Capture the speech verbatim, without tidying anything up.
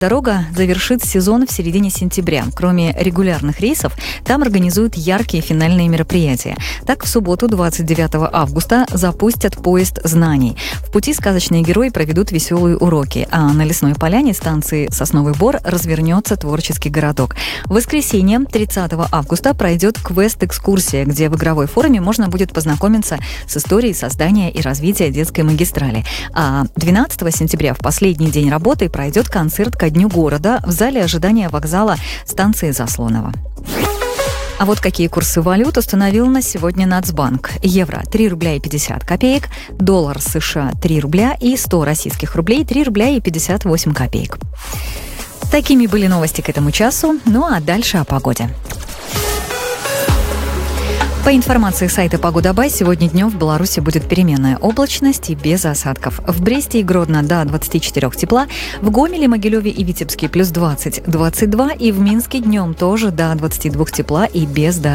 Дорога завершит сезон в середине сентября. Кроме регулярных рейсов, там организуют яркие финальные мероприятия. Так, в субботу, двадцать девятого августа, запустят поезд знаний. В пути сказочные герои проведут веселые уроки, а на Лесной поляне станции Сосновый Бор развернется творческий городок. В воскресенье, тридцатого августа, пройдет квест-экскурсия, где в игровой форме можно будет познакомиться с историей создания и развития детской магистрали. А двенадцатого сентября, в последний день работы, пройдет концерт ко Дню города в зале ожидания вокзала станции Заслонова. А вот какие курсы валют установил на сегодня Нацбанк. Евро – три рубля и пятьдесят копеек, доллар США – три рубля и сто российских рублей – три рубля и пятьдесят восемь копеек. Такими были новости к этому часу. Ну а дальше о погоде. По информации сайта «Погода.бай», сегодня днем в Беларуси будет переменная облачность и без осадков. В Бресте и Гродно до двадцати четырёх тепла, в Гомеле, Могилеве и Витебске плюс двадцать - двадцать два, и в Минске днем тоже до двадцати двух тепла и без дождя.